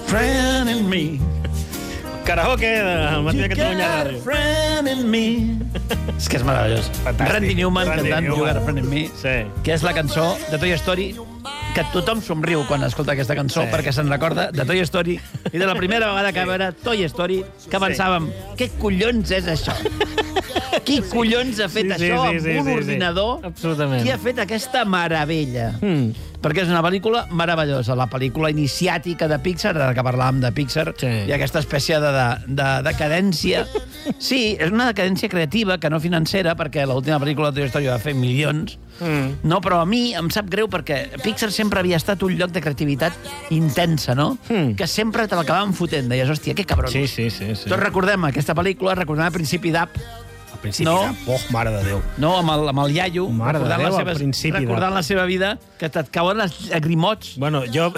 friend in me. Karaoke del Matí de Catalunya Ràdio. Friend in me. És que és meravellós. Fantàstic. Randy Newman Randy cantant Newman. You Got a Friend in Me, Sí. que és la cançó de Toy Story que tothom somriu quan escolta aquesta cançó perquè se'n recorda de Toy Story i de la primera vegada que va veure Toy Story que pensàvem, què collons és això? Qui collons ha fet això amb un ordinador? Absolutament. Qui ha fet aquesta meravella? Perquè és una pel·lícula meravellosa. La pel·lícula iniciàtica de Pixar, ara que parlàvem de Pixar, i aquesta espècie de decadència. Sí, és una decadència creativa, que no financera, perquè l'última pel·lícula de Toy Story va fer milions, no, però a mi em sap greu perquè Pixar sempre havia estat un lloc de creativitat intensa, no? Que sempre te l'acabaven fotent. Deies, hòstia, que cabrons. Sí. Tots recordem aquesta pel·lícula, recordem el principi d'Up, Al principi No. mare de Déu. no, amb el iaio, Mare de recordant, Déu, les al seves, principi recordant la seva vida, que te't cauen les llagrimots. Bueno, jo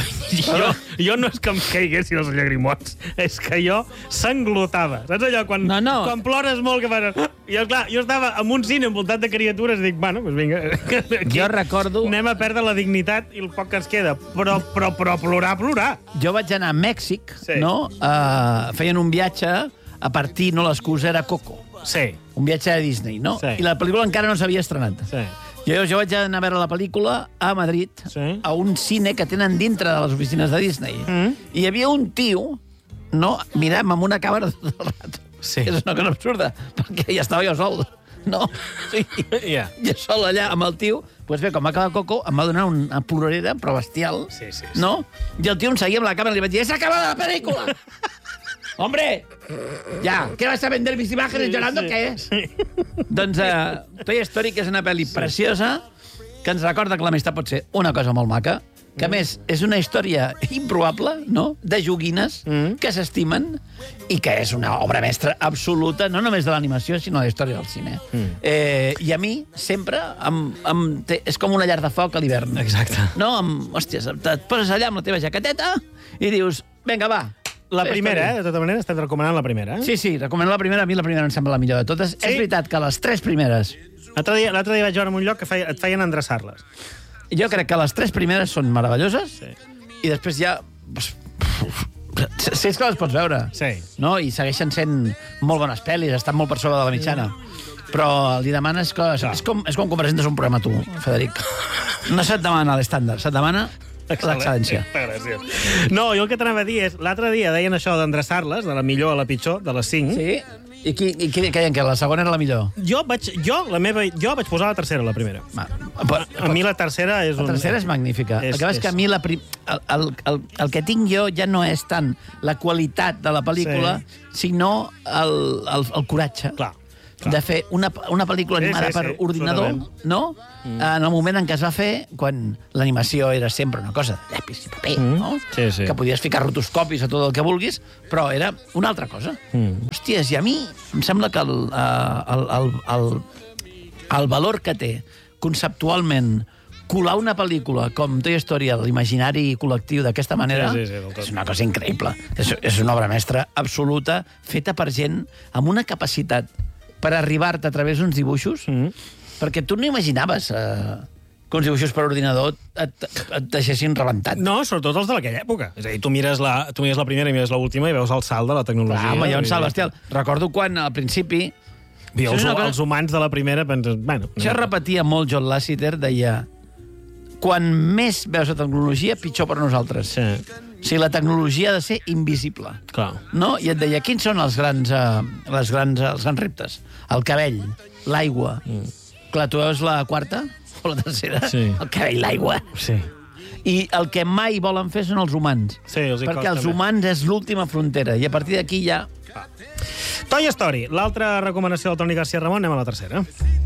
no és que em caiguessin els llagrimots, és que jo s'englotava. Saps allò, quan quan plores molt, que fas... Jo, clar, jo estava en un cine envoltat de criatures i dic, bueno, doncs vinga, aquí Jo recordo... anem a perdre la dignitat i el poc que ens queda. Però plorar. Jo vaig anar a Mèxic, Sí. no? Feien un viatge a partir, no, l'excusa era Coco. Sí. Un viatge de Disney, no? Sí. I la pel·lícula encara no s'havia estrenat. Sí. Jo vaig anar a veure la pel·lícula a Madrid, a un cine que tenen dintre de les oficines de Disney. I hi havia un tio, no, mirant amb una càmera tot el rato. Sí. És una cosa absurda, perquè ja estava jo sol. No? Sí. Jo sol allà amb el tio. Doncs bé, com va acabar Coco, em va donar una plorera, però bestial. Sí. No? I el tio em seguia amb la càmera i li vaig dir, ¡es acabada la pel·lícula! ¡Hombre! Ya, ¿qué vas a vender mis imágenes llorando? ¿Qué es? Doncs Toy Story, que és una pel·li preciosa, que ens recorda que l'amistat pot ser una cosa molt maca, que a més és una història improbable, no?, de joguines que s'estimen i que és una obra mestra absoluta, no només de l'animació, sinó de la història del cine. I a mi, sempre, és com una llar de foc a l'hivern. Exacte. No? Hòsties, et poses allà amb la teva jaqueteta i dius, vinga, va. La primera, de tota manera, estem recomanant la primera. Sí, recomano la primera. A mi la primera em sembla la millor de totes. És veritat que les tres primeres... L'altre dia vaig veure en un lloc que et feien endreçar-les. Jo crec que les tres primeres són meravelloses i després ja... Sí, és que les pots veure. Sí. No? I segueixen sent molt bones pel·lis, estan molt per sobre de la mitjana. Però li demanes coses... És com quan presentes un programa tu, Frederic. No se't demana l'estàndard, se't demana l'excel·lència. Gràcies. No, jo el que t'anava a dir és... L'altre dia deien això d'endreçar-les, de la millor a la pitjor, de les 5. Sí? I què deien, que la segona era la millor? Jo vaig posar la tercera, la primera. A mi la tercera és... La tercera és magnífica. El que passa és que a mi el que tinc jo ja no és tant la qualitat de la pel·lícula, sinó el coratge. Clar. De fer una pel·lícula animada per ordinador, no? En el moment en què es va fer, quan l'animació era sempre una cosa de llapis i paper, no? Que podies ficar rotoscopis a tot el que vulguis, però era una altra cosa. Hòsties, i a mi em sembla que el valor que té conceptualment colar una pel·lícula com Toy Story a l'imaginari col·lectiu d'aquesta manera és una cosa increïble. És una obra mestra absoluta, feta per gent amb una capacitat per arribar-te a través d'uns dibuixos, perquè tu no imaginaves que uns dibuixos per ordinador et deixessin rebentat. No, sobretot els d'aquella època. És a dir, tu mires la primera i mires l'última i veus el salt de la tecnologia. Clar, home, hi ha un salt bestial. Recordo quan, al principi... Els humans de la primera penses... Això repetia molt John Lasseter, deia... Quan més veus la tecnologia, pitjor per nosaltres. O sigui, la tecnologia ha de ser invisible. Clar. No? I et deia, quins són els grans reptes? El cabell, l'aigua. Clar, tu veus la quarta o la tercera? El cabell, l'aigua. Sí. I el que mai volen fer són els humans. Perquè els humans és l'última frontera. I a partir d'aquí ja... Toy Story, l'altra recomanació del Toni García Ramon, anem a la tercera.